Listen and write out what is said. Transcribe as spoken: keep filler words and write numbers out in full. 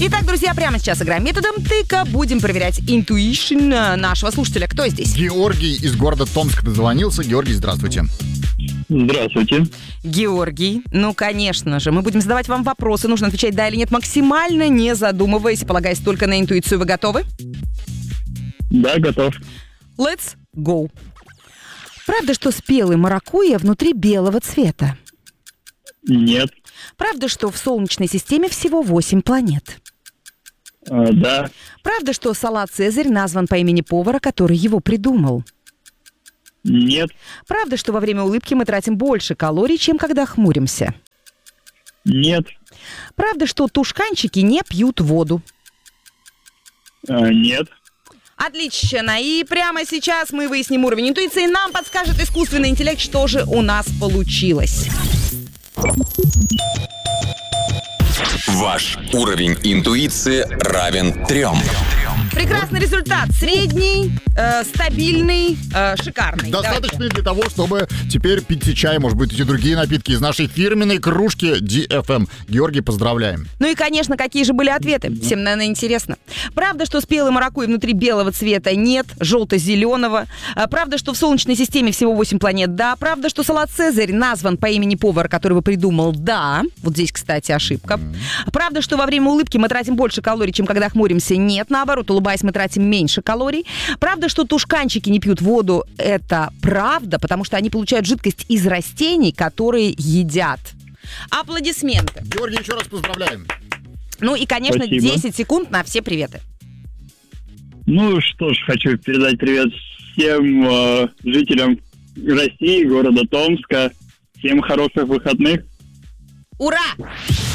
Итак, друзья, прямо сейчас играем методом тыка. Будем проверять интуишн нашего слушателя. Кто здесь? Георгий из города Томск дозвонился. Георгий, здравствуйте. Здравствуйте. Георгий, ну, конечно же, мы будем задавать вам вопросы. Нужно отвечать да или нет максимально, не задумываясь и полагаясь только на интуицию. Вы готовы? Да, готов. Let's go. Правда, что спелый маракуйя внутри белого цвета? Нет. Правда, что в Солнечной системе всего восемь планет? А, да. Правда, что салат «Цезарь» назван по имени повара, который его придумал? Нет. Правда, что во время улыбки мы тратим больше калорий, чем когда хмуримся? Нет. Правда, что тушканчики не пьют воду? А, нет. Отлично. И прямо сейчас мы выясним уровень интуиции. Нам подскажет искусственный интеллект, что же у нас получилось. Ваш уровень интуиции равен трем. Прекрасный результат. Средний, э, стабильный, э, шикарный. Достаточно Давайте. для того, чтобы теперь пить чай, может быть, и другие напитки из нашей фирменной кружки ди эф эм. Георгий, поздравляем. Ну и, конечно, какие же были ответы? Всем, наверное, интересно. Правда, что спелый маракуйя внутри белого цвета? Нет. Желто-зеленого. А правда, что в Солнечной системе всего восемь планет? Да. Правда, что салат «Цезарь» назван по имени повара, который его придумал? Да. Вот здесь, кстати, ошибка. Правда, что во время улыбки мы тратим больше калорий, чем когда хмуримся? Нет. Наоборот, улыбаясь, мы тратим меньше калорий. Правда, что тушканчики не пьют воду? Это правда, потому что они получают жидкость из растений, которые едят. Аплодисменты. Георгий, еще раз поздравляем. Ну и, конечно, Спасибо. десять секунд на все приветы. Ну что ж, хочу передать привет всем э, жителям России, города Томска. Всем хороших выходных. Ура!